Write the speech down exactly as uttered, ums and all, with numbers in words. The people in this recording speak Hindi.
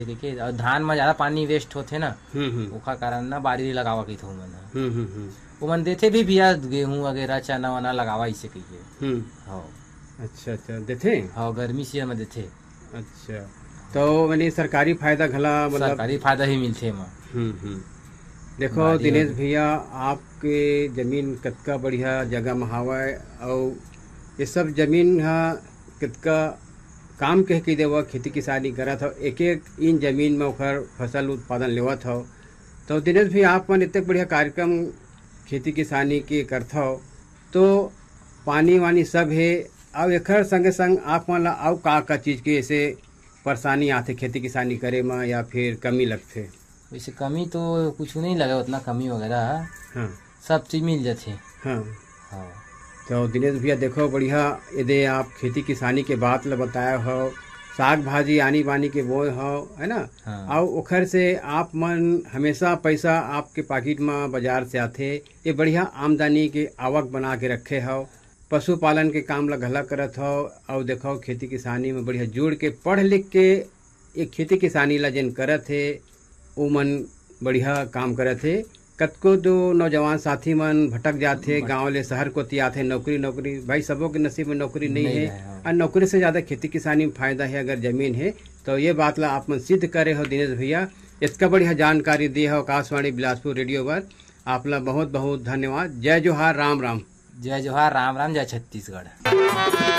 देखिए और धान में ज्यादा पानी वेस्ट होते ना, हम्म हम्म ओखा कारण ना बारी लगावा की थो मन हम्म हम्म हम्म वो मन देते भी बिया गेहूं वगैरह चना वना लगावा इसे कहिए। हम्म, हाँ अच्छा अच्छा देथे। हाँ गर्मी सीजन में देते। अच्छा तो मैंने सरकारी फायदा घला मतलब। सरकारी फायदा ही मिलते माँ। हम्म हम्म देखो बारी दिनेश वगैरह भैया, आपके जमीन कतका बढ़िया जगह में हावय और ये सब जमीन हा कतका काम कह के देवा खेती किसानी करत हो, एक एक इन जमीन में ओखर फसल उत्पादन लेवत हो। तो दिनेश भैया आप मन इतने बढ़िया कार्यक्रम खेती किसानी के करत हो, तो पानी वानी सब है और एकर संगे संग आप मन ला अउ का का चीज के ऐसे परेशानी आथे खेती किसानी करे में या फिर कमी लगथे। वैसे कमी तो कुछ नहीं लगा उतना, कमी वगैरह हाँ सब चीज मिल जाते। हाँ हाँ तो दिनेश भैया देखो बढ़िया यदि आप खेती किसानी के बात ल बताया हो, साग भाजी आनी बानी के बोए हो है ना। हाँ और ओखर से आप मन हमेशा पैसा आपके पॉकेट में बाजार से आथे, ये बढ़िया आमदनी के आवक बना के रखे हो। पशुपालन के काम ला घला करत हो और देखो खेती किसानी में बढ़िया जुड़ के पढ़ लिख के ये खेती किसानी ला जिन करत है वो मन बढ़िया काम करत है। कतको जो नौजवान साथी मन भटक जाते गांव ले शहर को आते नौकरी नौकरी, भाई सबों के नसीब में नौकरी नहीं, नहीं है है, हाँ। और नौकरी से ज़्यादा खेती किसानी में फायदा है अगर जमीन है तो। ये बात ला आप मन सिद्ध करे हो दिनेश भैया, इसका बढ़िया जानकारी दी हो आकाशवाणी बिलासपुर रेडियो पर। आप ला बहुत बहुत धन्यवाद। जय जोहार, राम राम। जय जोहार, राम राम, जय छत्तीसगढ़।